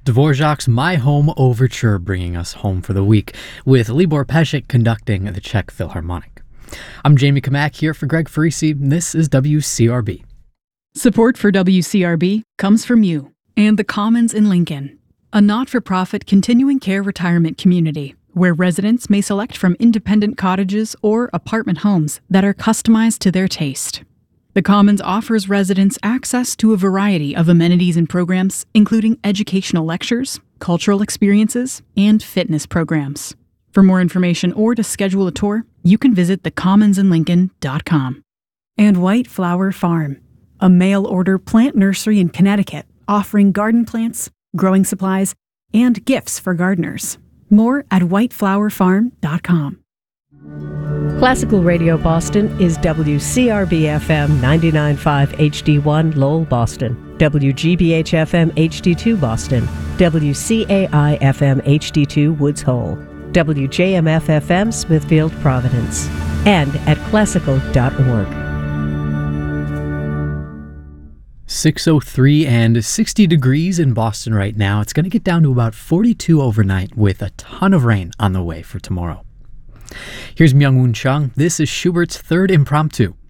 Dvorak's My Home Overture bringing us home for the week, with Libor Pesek conducting the Czech Philharmonic. I'm Jamie Kamak here for Greg Farisi. This is WCRB. Support for WCRB comes from you and the Commons in Lincoln, a not-for-profit continuing care retirement community where residents may select from independent cottages or apartment homes that are customized to their taste. The Commons offers residents access to a variety of amenities and programs, including educational lectures, cultural experiences, and fitness programs. For more information or to schedule a tour, you can visit thecommonsinlincoln.com. And White Flower Farm, a mail-order plant nursery in Connecticut offering garden plants, growing supplies, and gifts for gardeners. More at whiteflowerfarm.com. Classical Radio Boston is WCRB-FM 99.5 HD1 Lowell, Boston, WGBH-FM HD2 Boston, WCAI-FM HD2 Woods Hole, WJMF-FM Smithfield, Providence, and at classical.org. 6:03 and 60 degrees in Boston right now. It's going to get down to about 42 overnight with a ton of rain on the way for tomorrow. Here's Myung-Woon Chung. This is Schubert's Third Impromptu.